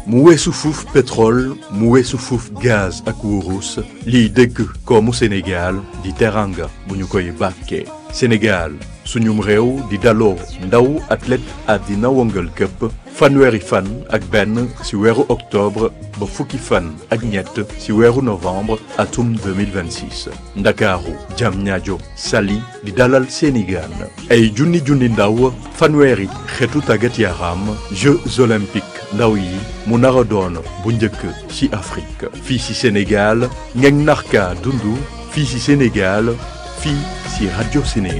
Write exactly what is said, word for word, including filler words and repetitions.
mu weesu fuuf pétrole mu weesu fuuf gaz ak wurus liy dëgg koomu Sénégal di teranga bu ñu koy bàkkee Sénégal suñum réew di daloo ndaw athlète àddina wëngal këpp fanweeri fan ak benn ci weeru octobre ba fukki fan ak ñett ci weeru novembre atum deux mille vingt-six ndakaaru Diamniadio Saly di dalal seeni gaan ay junni junni ndaw fanweeri xeetu tàggat yaram Jeux olympiques ndaw yi mu nar a doon bu njëkk ci Afrique fii ci Sénégal ngeen narka dundu fii ci Sénégal fii ci Radio Sénégal